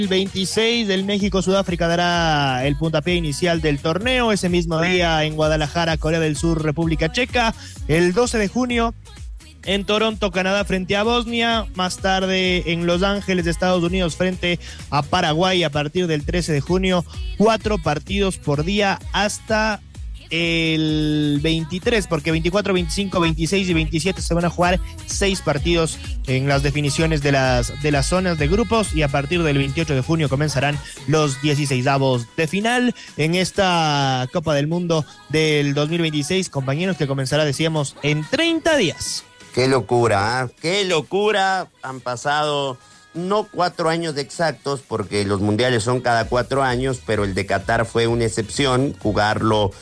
26 del México-Sudáfrica dará el puntapié inicial del torneo. Ese mismo día en Guadalajara, Corea del Sur, República Checa. El 12 de junio en Toronto, Canadá frente a Bosnia. Más tarde en Los Ángeles, Estados Unidos frente a Paraguay. A partir del 13 de junio, 4 partidos por día hasta el 23, porque 24, 25, 26 y 27 se van a jugar 6 partidos en las definiciones de las zonas de grupos, y a partir del 28 de junio comenzarán los 16avos de final en esta Copa del Mundo del 2026, compañeros, que comenzará, decíamos, en 30 días. Qué locura, ¿eh? Qué locura. Han pasado no 4 años exactos, porque los mundiales son cada 4 años, pero el de Qatar fue una excepción, jugarlo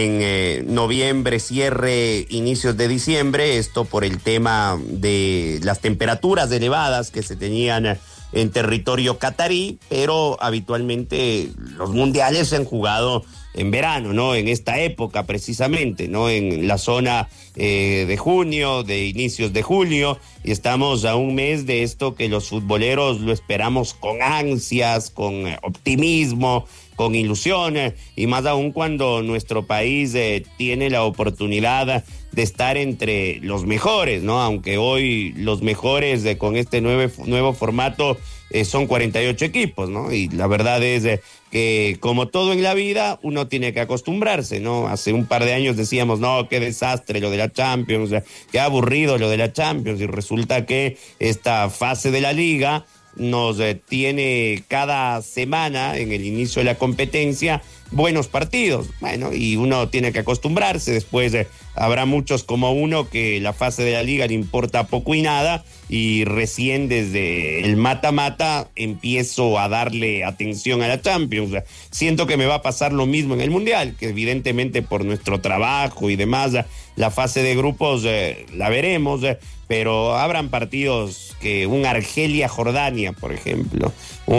en noviembre, cierre, inicios de diciembre, esto por el tema de las temperaturas elevadas que se tenían en territorio catarí, pero habitualmente los mundiales se han jugado en verano, ¿no? En esta época precisamente, ¿no? En la zona de junio, de inicios de julio, y estamos a un mes de esto que los futboleros lo esperamos con ansias, con optimismo, con ilusión, y más aún cuando nuestro país tiene la oportunidad de estar entre los mejores, ¿no? Aunque hoy los mejores con este nuevo formato son 48 equipos, ¿no? Y la verdad es que, como todo en la vida, uno tiene que acostumbrarse, ¿no? Hace un par de años decíamos, no, qué desastre lo de la Champions, qué aburrido lo de la Champions, y resulta que esta fase de la Liga nos tiene cada semana en el inicio de la competencia buenos partidos. Bueno, y uno tiene que acostumbrarse. Después habrá muchos como uno que la fase de la Liga le importa poco y nada, y recién desde el mata-mata empiezo a darle atención a la Champions. Siento que me va a pasar lo mismo en el Mundial, que evidentemente por nuestro trabajo y demás, la fase de grupos la veremos, pero habrán partidos que un Argelia-Jordania, por ejemplo,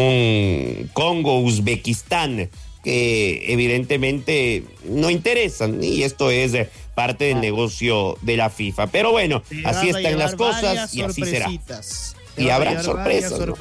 un Congo-Uzbekistán, que evidentemente no interesan, y esto es parte del negocio de la FIFA. Pero bueno, así están las cosas y así será. Y habrá sorpresas, ¿no?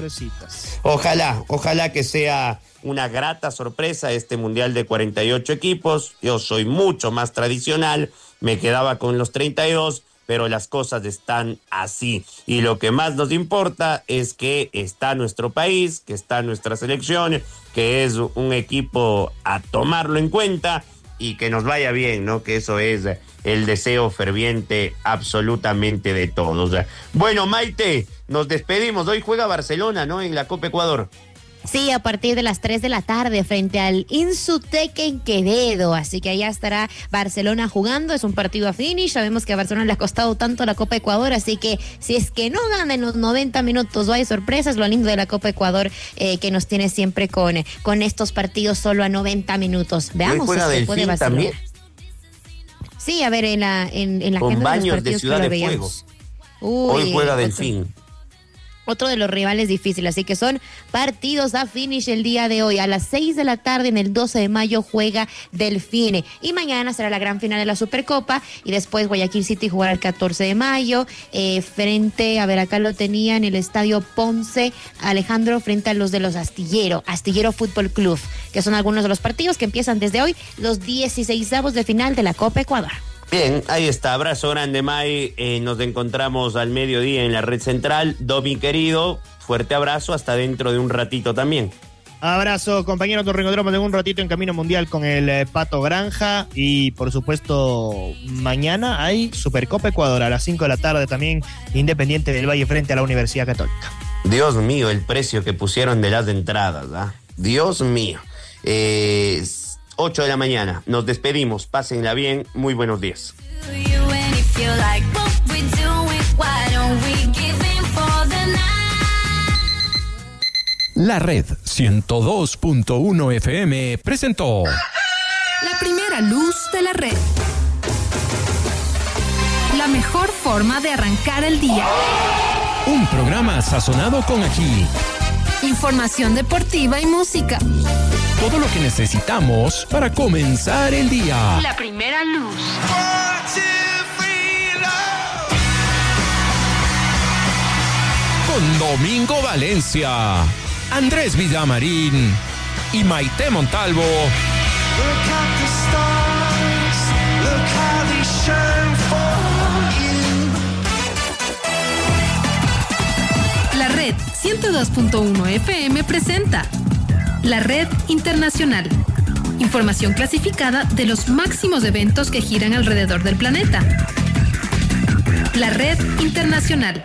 Ojalá que sea una grata sorpresa este Mundial de 48 equipos. Yo soy mucho más tradicional, me quedaba con los 32, pero las cosas están así. Y lo que más nos importa es que está nuestro país, que está nuestra selección, que es un equipo a tomarlo en cuenta y que nos vaya bien, ¿no? Que eso es el deseo ferviente absolutamente de todos. Bueno, Maite, nos despedimos. Hoy juega Barcelona, ¿no? En la Copa Ecuador. Sí, a partir de las 3 de la tarde frente al Insutec en Quevedo, así que allá estará Barcelona jugando. Es un partido a finish, sabemos que a Barcelona le ha costado tanto la Copa Ecuador, así que si es que no gana en los 90 minutos o hay sorpresas, lo lindo de la Copa Ecuador que nos tiene siempre con estos partidos solo a 90 minutos. Veamos si se puede Barcelona también. Sí, a ver, en la con Baños de Ciudad de Fuego. Hoy juega Delfín. Otro de los rivales difíciles, así que son partidos a finish el día de hoy. A las 6 de la tarde en el 12 de mayo juega Delfín, y mañana será la gran final de la Supercopa, y después Guayaquil City jugará el 14 de mayo frente, a ver, acá lo tenía en el Estadio Ponce, Alejandro, frente a los de los Astillero Fútbol Club, que son algunos de los partidos que empiezan desde hoy, los 16avos de final de la Copa Ecuador. Bien, ahí está, abrazo grande, May, nos encontramos al mediodía en la Red Central. Domi querido, fuerte abrazo, hasta dentro de un ratito también. Abrazo, compañeros, nos reencontramos en un ratito en Camino Mundial con el Pato Granja, y por supuesto mañana hay Supercopa Ecuador a las 5 de la tarde también, Independiente del Valle frente a la Universidad Católica. Dios mío, el precio que pusieron de las entradas, ¿ah? Dios mío. 8 de la mañana. Nos despedimos. Pásenla bien. Muy buenos días. La Red 102.1 FM presentó la primera luz de la red. La mejor forma de arrancar el día. Un programa sazonado con ají. Información deportiva y música. Todo lo que necesitamos para comenzar el día. La primera luz. Con Domingo Valencia. Andrés Villamarín y Maite Montalvo. La Red 102.1 FM presenta La Red Internacional. Información clasificada de los máximos eventos que giran alrededor del planeta. La Red Internacional.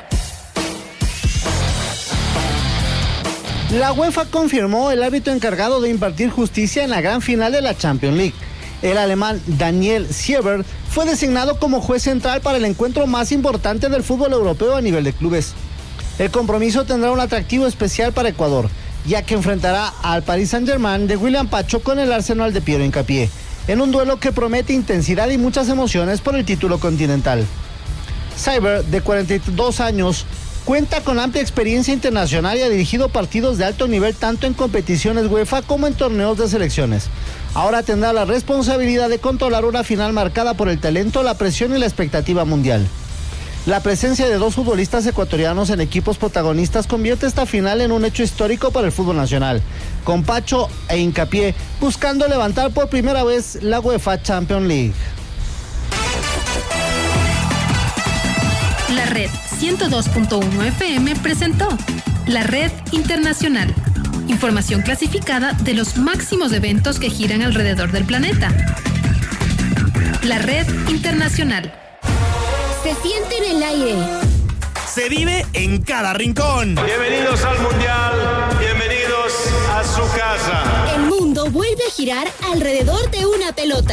La UEFA confirmó el árbitro encargado de impartir justicia en la gran final de la Champions League. El alemán Daniel Siebert fue designado como juez central para el encuentro más importante del fútbol europeo a nivel de clubes. El compromiso tendrá un atractivo especial para Ecuador, ya que enfrentará al Paris Saint-Germain de William Pacho con el Arsenal de Piero Hincapié, en un duelo que promete intensidad y muchas emociones por el título continental. Siebert, de 42 años, cuenta con amplia experiencia internacional y ha dirigido partidos de alto nivel tanto en competiciones UEFA como en torneos de selecciones. Ahora tendrá la responsabilidad de controlar una final marcada por el talento, la presión y la expectativa mundial. La presencia de dos futbolistas ecuatorianos en equipos protagonistas convierte esta final en un hecho histórico para el fútbol nacional, con Pacho e Hincapié buscando levantar por primera vez la UEFA Champions League. La Red 102.1 FM presentó La Red Internacional. Información clasificada de los máximos eventos que giran alrededor del planeta. La Red Internacional. Se siente en el aire. Se vive en cada rincón. Bienvenidos al Mundial, bienvenidos a su casa. El mundo vuelve a girar alrededor de una pelota.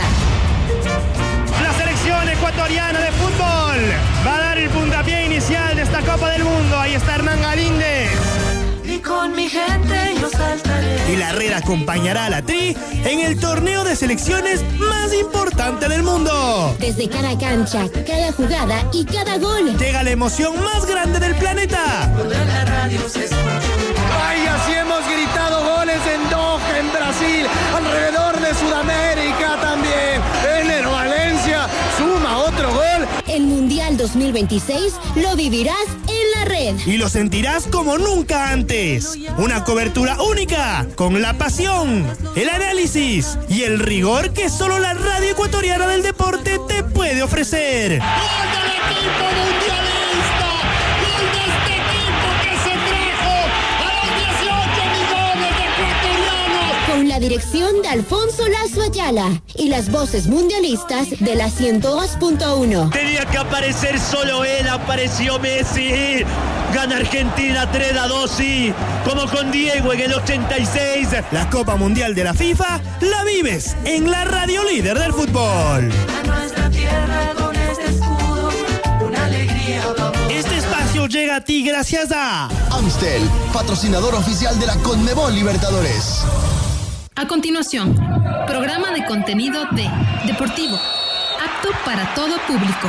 La selección ecuatoriana de fútbol va a dar el puntapié inicial de esta Copa del Mundo. Ahí está Hernán Galíndez. Y con mi gente yo saltaré. Y la Red acompañará a la Tri en el torneo de selecciones más importante del mundo. Desde cada cancha, cada jugada y cada gol. Llega la emoción más grande del planeta. Cuando en la radio se escucha. ¡Ay, así hemos gritado goles en Doha, en Brasil, alrededor de Sudamérica también! Ener Valencia suma otro gol. El Mundial 2026 lo vivirás en la Red. Y lo sentirás como nunca antes. Una cobertura única, con la pasión, el análisis y el rigor que solo la radio ecuatoriana del deporte te puede ofrecer. ¡Gol del equipo mundialista! ¡Gol de este equipo que se trajo a los 18 millones de ecuatorianos! Con la dirección de Alfonso Lazo Ayala y las voces mundialistas de la 102.1. Tenía que aparecer solo él, apareció Messi. Gana Argentina 3-2, sí, como con Diego en el 86. La Copa Mundial de la FIFA la vives en la radio líder del fútbol. A nuestra tierra con este escudo, una alegría vamos. Este espacio llega a ti gracias a Amstel, patrocinador oficial de la Conmebol Libertadores. A continuación, programa de contenido de Deportivo, apto para todo público.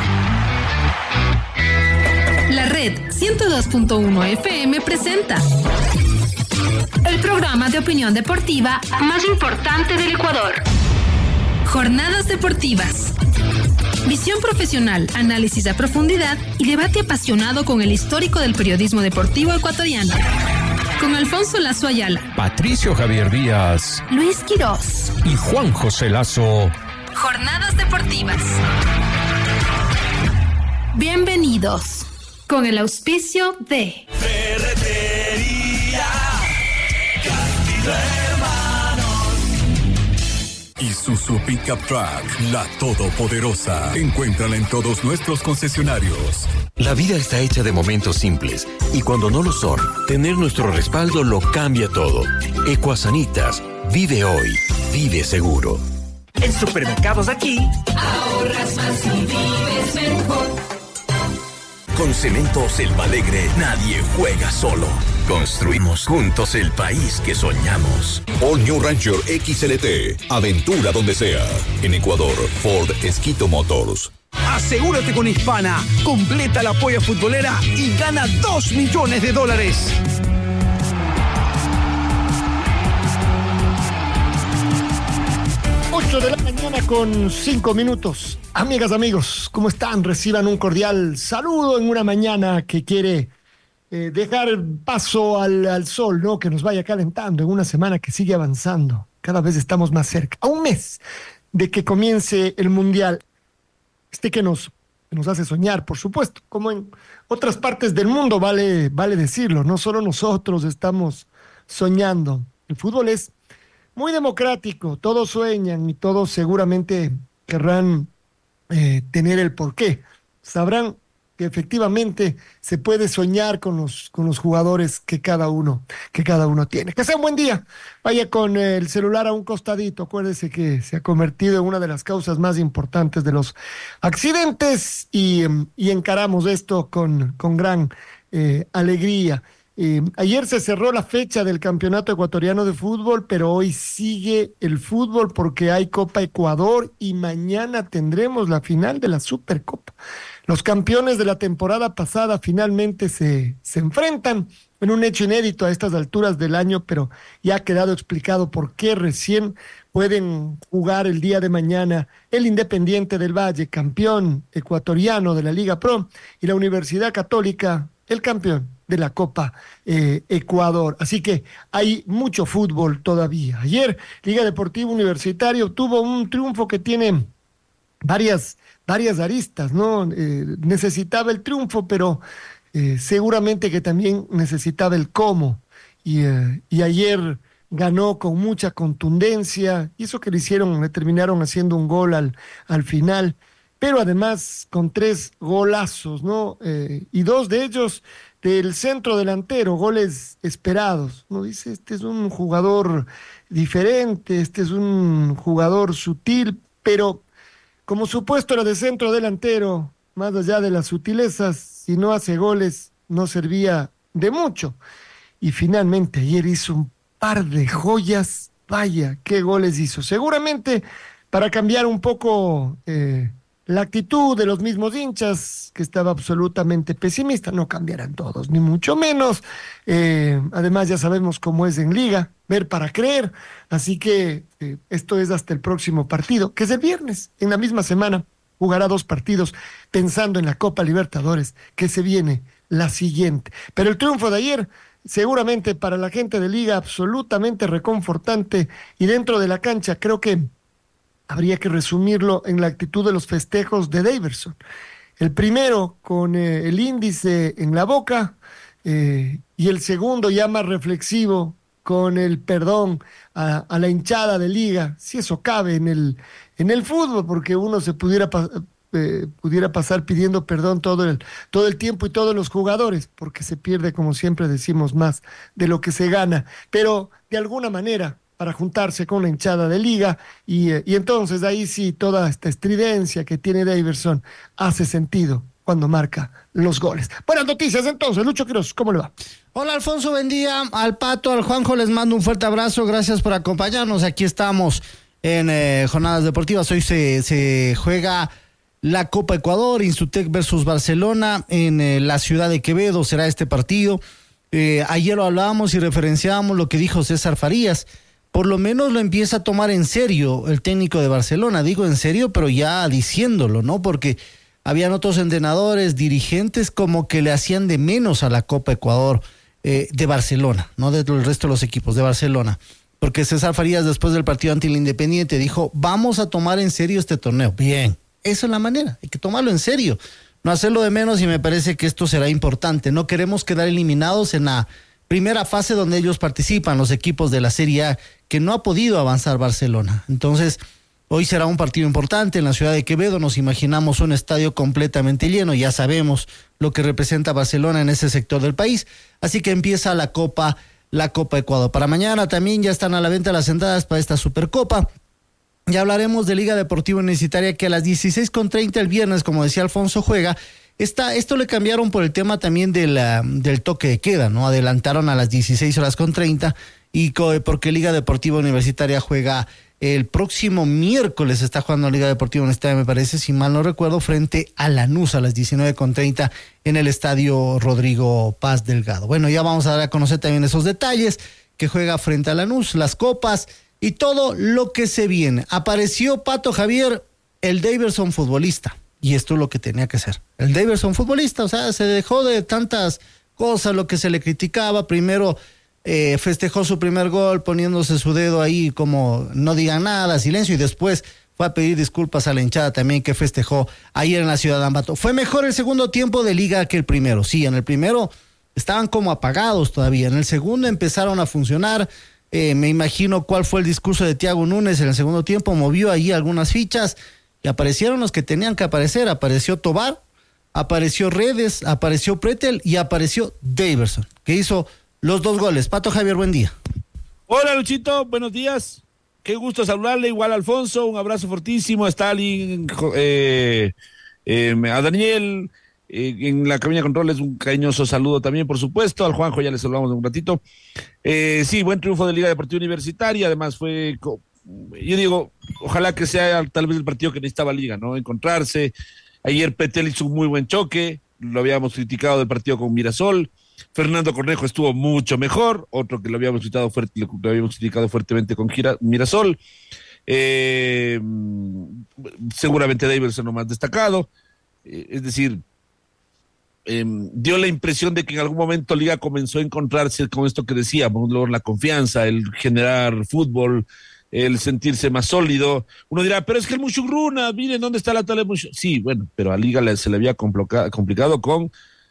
La Red 102.1 FM presenta el programa de opinión deportiva más importante del Ecuador. Jornadas deportivas. Visión profesional, análisis a profundidad y debate apasionado con el histórico del periodismo deportivo ecuatoriano. Con Alfonso Lazo Ayala, Patricio Javier Díaz, Luis Quirós y Juan José Lazo. Jornadas deportivas. Bienvenidos. Con el auspicio de Ferretería Castillo Hermanos. Isuzu Pickup Truck, la todopoderosa. Encuéntrala en todos nuestros concesionarios. La vida está hecha de momentos simples y cuando no lo son, tener nuestro respaldo lo cambia todo. Ecuasanitas, vive hoy, vive seguro. En Supermercados Aquí, ahorras más y vives mejor. Con Cementos El Alegre, nadie juega solo. Construimos juntos el país que soñamos. All New Ranger XLT, aventura donde sea. En Ecuador, Ford Esquito Motors. Asegúrate con Hispana, completa la polla futbolera y gana $2 millones. 8 de la mañana con 5 minutos. Amigas, amigos, ¿cómo están? Reciban un cordial saludo en una mañana que quiere dejar paso al sol, ¿no? Que nos vaya calentando en una semana que sigue avanzando. Cada vez estamos más cerca, a un mes de que comience el Mundial. Que nos hace soñar, por supuesto, como en otras partes del mundo, vale decirlo, no solo nosotros estamos soñando. El fútbol es muy democrático, todos sueñan y todos seguramente querrán tener el porqué. Sabrán que efectivamente se puede soñar con los jugadores que cada uno tiene. Que sea un buen día. Vaya con el celular a un costadito. Acuérdese que se ha convertido en una de las causas más importantes de los accidentes y encaramos esto con gran alegría. Ayer se cerró la fecha del Campeonato Ecuatoriano de Fútbol, pero hoy sigue el fútbol porque hay Copa Ecuador y mañana tendremos la final de la Supercopa. Los campeones de la temporada pasada finalmente se enfrentan en un hecho inédito a estas alturas del año, pero ya ha quedado explicado por qué recién pueden jugar el día de mañana el Independiente del Valle, campeón ecuatoriano de la Liga Pro, y la Universidad Católica, el campeón de la Copa Ecuador. Así que hay mucho fútbol todavía. Ayer Liga Deportiva Universitaria obtuvo un triunfo que tiene varias aristas, ¿no? Necesitaba el triunfo, pero seguramente que también necesitaba el cómo. Y ayer ganó con mucha contundencia, y eso que le terminaron haciendo un gol al final, pero además con 3 golazos, ¿no? Y 2 de ellos del centro delantero, goles esperados. Uno dice, este es un jugador diferente, este es un jugador sutil, pero como supuesto era de centro delantero, más allá de las sutilezas, si no hace goles, no servía de mucho. Y finalmente ayer hizo un par de joyas, vaya, qué goles hizo. Seguramente para cambiar un poco la actitud de los mismos hinchas, que estaba absolutamente pesimista. No cambiarán todos, ni mucho menos. Además ya sabemos cómo es en Liga, ver para creer. Así que esto es hasta el próximo partido, que es el viernes. En la misma semana jugará 2 partidos pensando en la Copa Libertadores, que se viene la siguiente. Pero el triunfo de ayer, seguramente para la gente de Liga, absolutamente reconfortante. Y dentro de la cancha, creo que habría que resumirlo en la actitud de los festejos de Daverson. El primero con el índice en la boca y el segundo ya más reflexivo con el perdón a la hinchada de Liga, si eso cabe en el fútbol, porque uno se pudiera pasar pidiendo perdón todo el tiempo y todos los jugadores, porque se pierde, como siempre decimos, más de lo que se gana, pero de alguna manera para juntarse con la hinchada de Liga y entonces ahí sí toda esta estridencia que tiene Daverson hace sentido cuando marca los goles. Buenas noticias entonces, Lucho Quiroz, ¿cómo le va? Hola Alfonso, buen día. Al Pato, al Juanjo les mando un fuerte abrazo, gracias por acompañarnos. Aquí estamos en Jornadas Deportivas. Hoy se juega la Copa Ecuador, Instutec versus Barcelona en la ciudad de Quevedo será este partido. Ayer lo hablábamos y referenciábamos lo que dijo César Farías. Por lo menos lo empieza a tomar en serio el técnico de Barcelona, digo en serio, pero ya diciéndolo, ¿no? Porque habían otros entrenadores, dirigentes como que le hacían de menos a la Copa Ecuador de Barcelona, no del resto de los equipos, de Barcelona. Porque César Farías después del partido ante el Independiente dijo, vamos a tomar en serio este torneo. Bien, esa es la manera, hay que tomarlo en serio, no hacerlo de menos, y me parece que esto será importante. No queremos quedar eliminados en la primera fase donde ellos participan, los equipos de la Serie A, que no ha podido avanzar Barcelona. Entonces, hoy será un partido importante en la ciudad de Quevedo. Nos imaginamos un estadio completamente lleno, ya sabemos lo que representa Barcelona en ese sector del país. Así que empieza la Copa Ecuador. Para mañana también ya están a la venta las entradas para esta Supercopa. Ya hablaremos de Liga Deportiva Universitaria, que a las 16:30 el viernes, como decía Alfonso, juega. Esto le cambiaron por el tema también del toque de queda, ¿no? Adelantaron a las 16:30 y porque Liga Deportiva Universitaria juega el próximo miércoles, está jugando Liga Deportiva Universitaria, me parece, si mal no recuerdo, frente a Lanús a las 19:30 en el estadio Rodrigo Paz Delgado. Bueno, ya vamos a dar a conocer también esos detalles, que juega frente a Lanús, las copas y todo lo que se viene. Apareció, Pato Javier, el Daverson futbolista. Y esto es lo que tenía que ser. El Daverson futbolista, o sea, se dejó de tantas cosa lo que se le criticaba. Primero festejó su primer gol poniéndose su dedo ahí como no digan nada, silencio, y después fue a pedir disculpas a la hinchada también que festejó ayer en la ciudad de Ambato. Fue mejor el segundo tiempo de Liga que el primero. Sí, en el primero estaban como apagados todavía. En el segundo empezaron a funcionar. Me imagino cuál fue el discurso de Thiago Núñez en el segundo tiempo. Movió allí algunas fichas y aparecieron los que tenían que aparecer. Apareció Tobar, apareció Redes, apareció Pretel y apareció Daverson, que hizo los 2 goles. Pato Javier, buen día. Hola Luchito, buenos días. Qué gusto saludarle, igual a Alfonso, un abrazo fortísimo a Stalin, a Daniel, en la cabina de controles un cariñoso saludo también, por supuesto, al Juanjo ya le saludamos en un ratito. Sí, buen triunfo de Liga Deportiva Universitaria, además fue, yo digo, ojalá que sea tal vez el partido que necesitaba Liga, ¿no? Encontrarse. Ayer Pretel hizo un muy buen choque, lo habíamos criticado del partido con Mirasol. Fernando Cornejo estuvo mucho mejor, otro que lo habíamos criticado fuertemente con Mirasol. Seguramente Daverson lo más destacado. Es decir, dio la impresión de que en algún momento Liga comenzó a encontrarse con esto que decíamos, la confianza, el generar fútbol, el sentirse más sólido. Uno dirá, pero es que el Mushugruna, miren dónde está la tabla de Mushugruna. Sí, bueno, pero a Liga se le había complicado con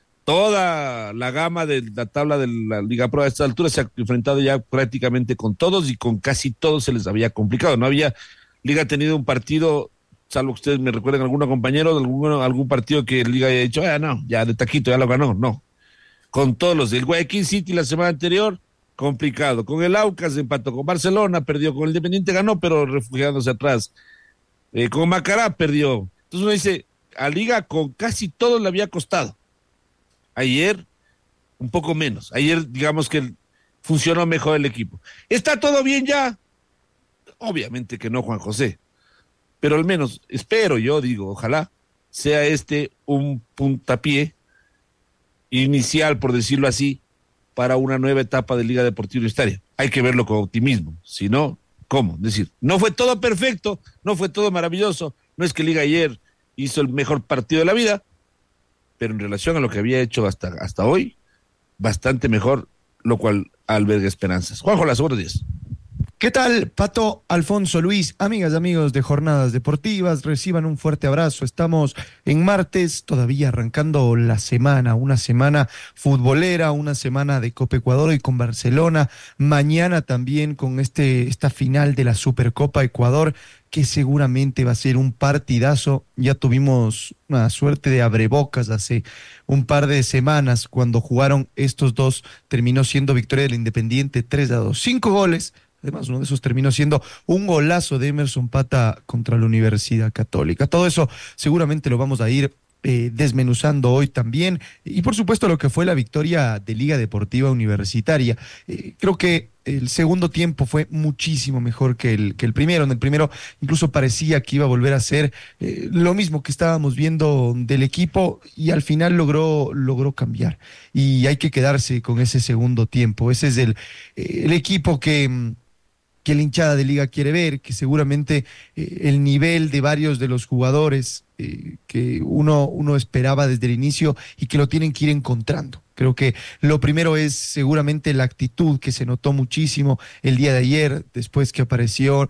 toda la gama de la tabla de la Liga Pro. A esta altura se ha enfrentado ya prácticamente con todos y con casi todos se les había complicado. No había Liga tenido un partido, salvo que ustedes me recuerden algún compañero de algún partido que Liga haya dicho, no, ya de taquito ya lo ganó. No, con todos los del Guayaquil City la semana anterior, complicado. Con el Aucas empató con Barcelona, perdió con el Independiente, ganó, pero refugiándose atrás. Con Macará perdió. Entonces uno dice, a Liga con casi todo le había costado. Ayer, un poco menos. Ayer, digamos que funcionó mejor el equipo. ¿Está todo bien ya? Obviamente que no, Juan José. Pero al menos, espero yo, digo, ojalá sea un puntapié inicial, por decirlo así, para una nueva etapa de Liga Deportiva Universitaria. Hay que verlo con optimismo. Si no, ¿cómo? Es decir, no fue todo perfecto, no fue todo maravilloso. No es que Liga ayer hizo el mejor partido de la vida, pero en relación a lo que había hecho hasta hoy, bastante mejor, lo cual alberga esperanzas. Juanjo, las buenos días. ¿Qué tal, Pato, Alfonso, Luis, amigas y amigos de Jornadas Deportivas? Reciban un fuerte abrazo. Estamos en martes, todavía arrancando la semana, una semana futbolera, una semana de Copa Ecuador y con Barcelona. Mañana también con esta final de la Supercopa Ecuador, que seguramente va a ser un partidazo. Ya tuvimos una suerte de abrebocas hace un par de semanas cuando jugaron estos dos. Terminó siendo victoria del Independiente 3-2. 5 goles. Además, uno de esos terminó siendo un golazo de Emerson Pata contra la Universidad Católica. Todo eso seguramente lo vamos a ir desmenuzando hoy también. Y por supuesto lo que fue la victoria de Liga Deportiva Universitaria. Creo que el segundo tiempo fue muchísimo mejor que el primero. En el primero incluso parecía que iba a volver a ser lo mismo que estábamos viendo del equipo y al final logró cambiar. Y hay que quedarse con ese segundo tiempo. Ese es el equipo que la hinchada de Liga quiere ver, que seguramente el nivel de varios de los jugadores que uno esperaba desde el inicio y que lo tienen que ir encontrando. Creo que lo primero es seguramente la actitud que se notó muchísimo el día de ayer, después que apareció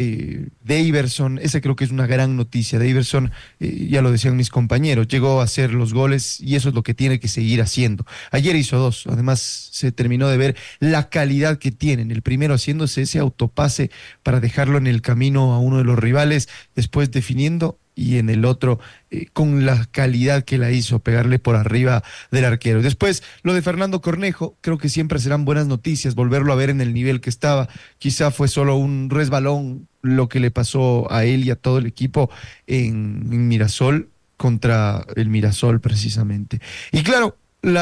Daverson. Esa creo que es una gran noticia. Daverson, ya lo decían mis compañeros, llegó a hacer los goles y eso es lo que tiene que seguir haciendo. Ayer hizo 2, además se terminó de ver la calidad que tienen. El primero haciéndose ese autopase para dejarlo en el camino a uno de los rivales, después definiendo, y en el otro con la calidad que la hizo, pegarle por arriba del arquero. Después, lo de Fernando Cornejo, creo que siempre serán buenas noticias, volverlo a ver en el nivel que estaba. Quizá fue solo un resbalón lo que le pasó a él y a todo el equipo en Mirasol, contra el Mirasol precisamente. Y claro,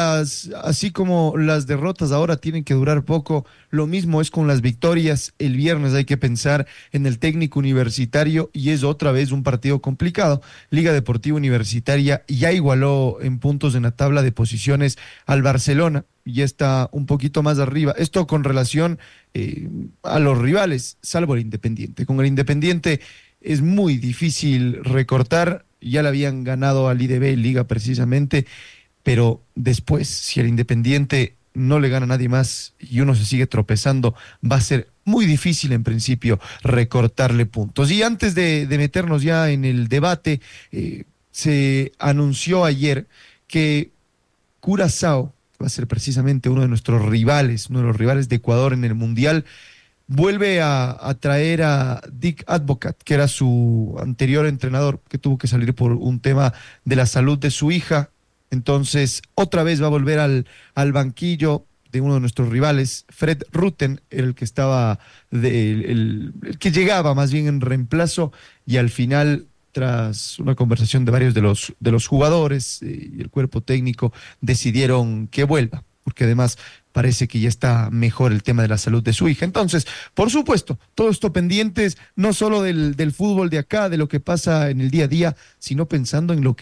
así como las derrotas ahora tienen que durar poco, lo mismo es con las victorias. El viernes hay que pensar en el técnico universitario y es otra vez un partido complicado. Liga Deportiva Universitaria ya igualó en puntos en la tabla de posiciones al Barcelona, ya está un poquito más arriba. Esto con relación a los rivales, salvo el Independiente. Con el Independiente es muy difícil recortar, ya le habían ganado al IDB Liga precisamente, pero después, si el Independiente no le gana a nadie más y uno se sigue tropezando, va a ser muy difícil en principio recortarle puntos. Y antes de meternos ya en el debate, se anunció ayer que Curazao va a ser precisamente uno de nuestros rivales, uno de los rivales de Ecuador en el Mundial. Vuelve a traer a Dick Advocat, que era su anterior entrenador, que tuvo que salir por un tema de la salud de su hija. Entonces, otra vez va a volver al banquillo de uno de nuestros rivales, Fred Rutten, el que estaba, el que llegaba más bien en reemplazo, y al final, tras una conversación de varios de los jugadores y el cuerpo técnico, decidieron que vuelva, porque además parece que ya está mejor el tema de la salud de su hija. Entonces, por supuesto, todo esto pendientes no solo del fútbol de acá, de lo que pasa en el día a día, sino pensando en lo que